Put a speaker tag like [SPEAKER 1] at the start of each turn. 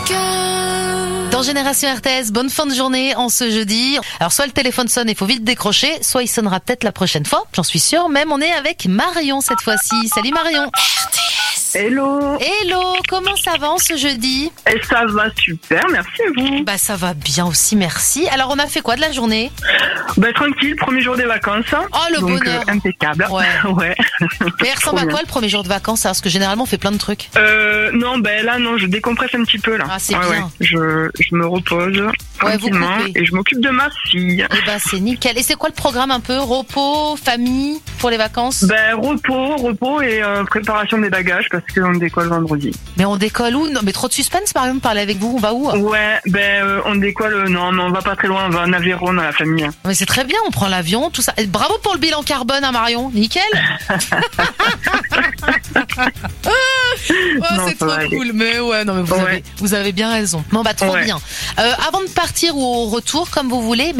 [SPEAKER 1] Dans Génération RTS, bonne fin de journée en ce jeudi. Alors soit le téléphone sonne et il faut vite décrocher, soit il sonnera peut-être la prochaine fois, j'en suis sûre. Même on est avec Marion cette fois-ci. Salut Marion.
[SPEAKER 2] Hello.
[SPEAKER 1] Hello, comment ça va en ce jeudi?
[SPEAKER 2] Et ça va super, merci et vous?
[SPEAKER 1] Bah ça va bien aussi, merci. Alors on a fait quoi de la journée?
[SPEAKER 2] Bah tranquille, premier jour des vacances.
[SPEAKER 1] Oh le
[SPEAKER 2] donc,
[SPEAKER 1] bonheur.
[SPEAKER 2] impeccable.
[SPEAKER 1] Ouais.
[SPEAKER 2] Ouais.
[SPEAKER 1] Mais il ressemble à
[SPEAKER 2] Trop
[SPEAKER 1] quoi le premier jour de vacances? Parce que généralement on fait plein de trucs.
[SPEAKER 2] Non, ben là non, je décompresse un petit peu là.
[SPEAKER 1] Ah, c'est
[SPEAKER 2] ouais,
[SPEAKER 1] bien.
[SPEAKER 2] Ouais. Je me repose tranquillement
[SPEAKER 1] vous coupez.
[SPEAKER 2] et je m'occupe de ma fille.
[SPEAKER 1] Eh ben c'est nickel. Et c'est quoi le programme un peu? Repos, famille pour les vacances?
[SPEAKER 2] Ben repos et préparation des bagages parce qu'on décolle vendredi.
[SPEAKER 1] Mais on décolle où? Non, mais trop de suspense par exemple, parler avec vous, on va où?
[SPEAKER 2] Ouais, on décolle, non, on va pas très loin, on va en Aveyron dans la famille.
[SPEAKER 1] Mais c'est très bien, on prend l'avion, tout ça. Et bravo pour le bilan carbone, hein, Marion. Nickel.
[SPEAKER 2] Non,
[SPEAKER 1] c'est
[SPEAKER 2] ça
[SPEAKER 1] trop
[SPEAKER 2] va aller.
[SPEAKER 1] cool. Mais ouais, non, mais vous avez bien raison. Bon, bah, trop
[SPEAKER 2] Ouais.
[SPEAKER 1] bien. Avant de partir ou au retour, comme vous voulez, mais